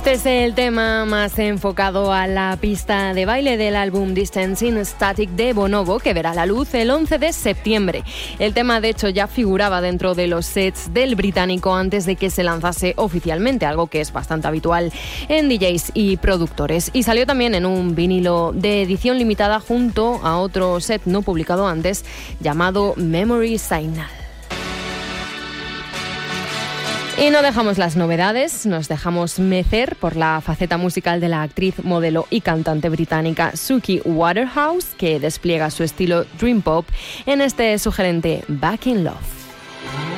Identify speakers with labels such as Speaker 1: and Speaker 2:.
Speaker 1: Este es el tema más enfocado a la pista de baile del álbum Distancing Static de Bonobo, que verá la luz el 11 de septiembre. El tema, de hecho, ya figuraba dentro de los sets del británico antes de que se lanzase oficialmente, algo que es bastante habitual en DJs y productores. Y salió también en un vinilo de edición limitada junto a otro set no publicado antes llamado Memory Signal. Y no dejamos las novedades, nos dejamos mecer por la faceta musical de la actriz, modelo y cantante británica Suki Waterhouse, que despliega su estilo Dream Pop en este sugerente Back in Love.